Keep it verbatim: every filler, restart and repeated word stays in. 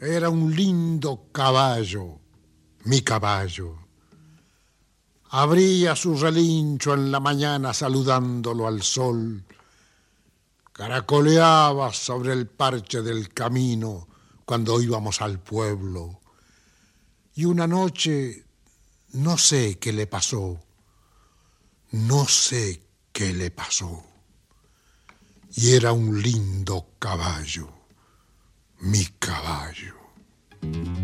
Era un lindo caballo, mi caballo. Abría su relincho en la mañana saludándolo al sol. Caracoleaba sobre el parche del camino cuando íbamos al pueblo. Y una noche, no sé qué le pasó, no sé qué le pasó. Y era un lindo caballo, mi caballo.